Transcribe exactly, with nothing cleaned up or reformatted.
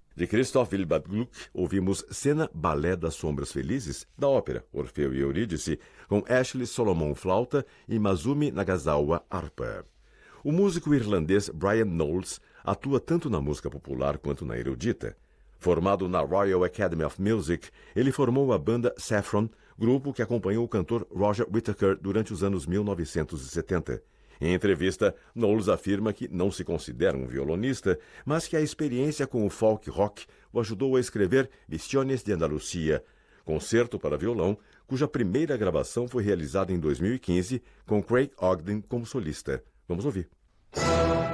De Christoph Willibald Gluck, ouvimos Cena Balé das Sombras Felizes, da ópera Orfeu e Eurídice, com Ashley Solomon flauta e Masumi Nagasawa harpa. O músico irlandês Brian Knowles atua tanto na música popular quanto na erudita. Formado na Royal Academy of Music, ele formou a banda Saffron, grupo que acompanhou o cantor Roger Whittaker durante os anos mil novecentos e setenta. Em entrevista, Knowles afirma que não se considera um violonista, mas que a experiência com o folk rock o ajudou a escrever Visiones de Andalucía, concerto para violão, cuja primeira gravação foi realizada em dois mil e quinze, com Craig Ogden como solista. Vamos ouvir.